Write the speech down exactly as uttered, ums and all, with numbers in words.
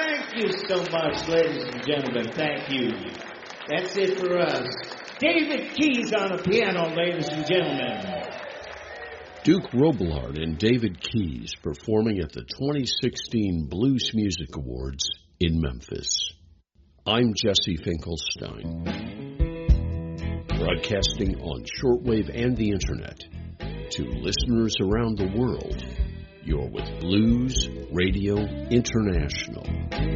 Thank you so much, ladies and gentlemen. Thank you. That's it for us. David Keys on the piano, ladies and gentlemen. Duke Robillard and David Keys performing at the twenty sixteen Blues Music Awards in Memphis. I'm Jesse Finkelstein, broadcasting on shortwave and the internet to listeners around the world. You're with Blues Radio International.